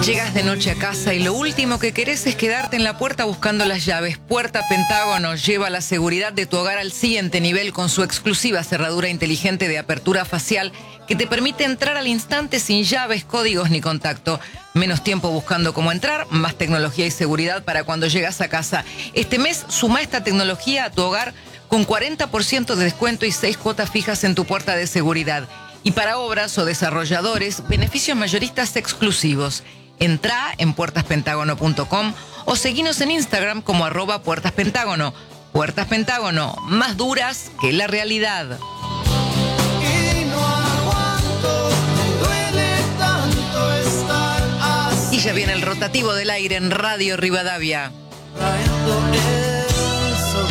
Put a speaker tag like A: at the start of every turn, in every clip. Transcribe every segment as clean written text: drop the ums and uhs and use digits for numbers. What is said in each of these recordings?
A: Llegas de noche a casa y lo último que querés es quedarte en la puerta buscando las llaves. Puerta Pentágono lleva la seguridad de tu hogar al siguiente nivel con su exclusiva cerradura inteligente de apertura facial que te permite entrar al instante sin llaves, códigos ni contacto. Menos tiempo buscando cómo entrar, más tecnología y seguridad para cuando llegas a casa. Este mes suma esta tecnología a tu hogar con 40% de descuento y 6 cuotas fijas en tu puerta de seguridad. Y para obras o desarrolladores, beneficios mayoristas exclusivos. Entrá en puertaspentágono.com o seguinos en Instagram como @puertaspentágono. Puertas Pentágono, más duras que la realidad.
B: Y no aguanto, me duele tanto estar así.
A: Y ya viene el rotativo del aire en Radio Rivadavia.
B: Trayendo el sol.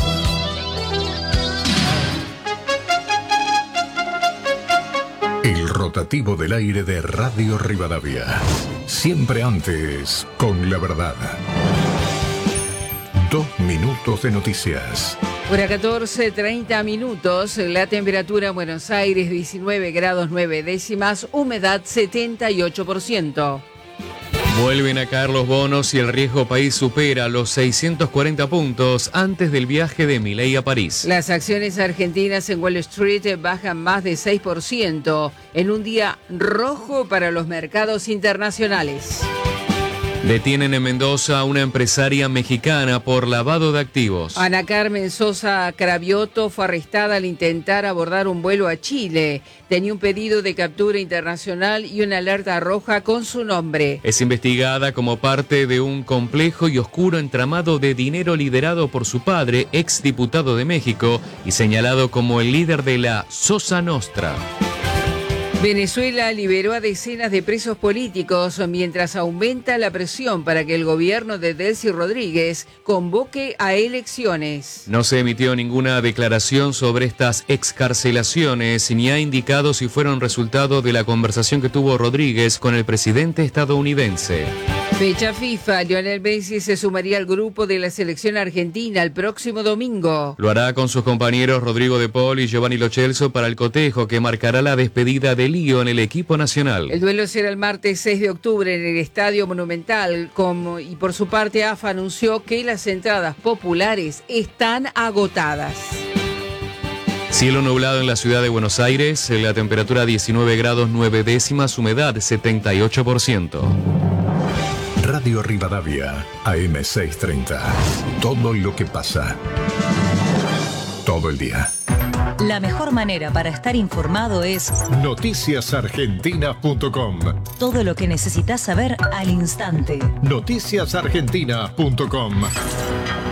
C: El rotativo del aire de Radio Rivadavia. Siempre antes, con la verdad. 2 minutos de noticias.
D: Hora 14:30 minutos, la temperatura en Buenos Aires 19 grados 9 décimas, humedad 78%.
E: Vuelven a caer los bonos y el riesgo país supera los 640 puntos antes del viaje de Milei a París.
D: Las acciones argentinas en Wall Street bajan más de 6% en un día rojo para los mercados internacionales.
E: Detienen en Mendoza a una empresaria mexicana por lavado de activos.
D: Ana Carmen Sosa Cravioto fue arrestada al intentar abordar un vuelo a Chile. Tenía un pedido de captura internacional y una alerta roja con su nombre.
E: Es investigada como parte de un complejo y oscuro entramado de dinero liderado por su padre, exdiputado de México, y señalado como el líder de la Sosa Nostra.
D: Venezuela liberó a decenas de presos políticos mientras aumenta la presión para que el gobierno de Delcy Rodríguez convoque a elecciones.
E: No se emitió ninguna declaración sobre estas excarcelaciones ni ha indicado si fueron resultado de la conversación que tuvo Rodríguez con el presidente estadounidense.
D: Fecha FIFA, Lionel Messi se sumaría al grupo de la selección argentina el próximo domingo.
E: Lo hará con sus compañeros Rodrigo De Paul y Giovanni Lo Celso para el cotejo que marcará la despedida de Lío en el equipo nacional.
D: El duelo será el martes 6 de octubre en el Estadio Monumental y por su parte AFA anunció que las entradas populares están agotadas.
E: Cielo nublado en la ciudad de Buenos Aires, la temperatura 19 grados 9 décimas, humedad 78%.
C: Radio Rivadavia, AM630. Todo lo que pasa. Todo el día.
F: La mejor manera para estar informado es
C: Noticiasargentina.com.
F: todo lo que necesitas saber al instante.
C: Noticiasargentina.com.